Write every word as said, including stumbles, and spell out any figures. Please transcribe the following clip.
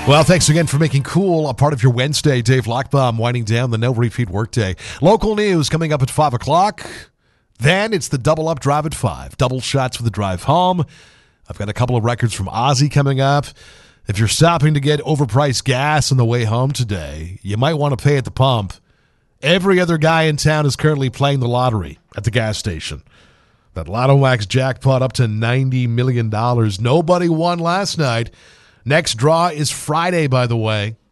Well, thanks again for making cool a part of your Wednesday. Dave Lockbaum winding down the no repeat workday. Local news coming up at five o'clock. Then it's the double up drive at five. Double shots for the drive home. I've got a couple of records from Ozzy coming up. If you're stopping to get overpriced gas on the way home today, you might want to pay at the pump. Every other guy in town is currently playing the lottery at the gas station. That Lotto Wax jackpot up to ninety million dollars. Nobody won last night. Next draw is Friday, by the way.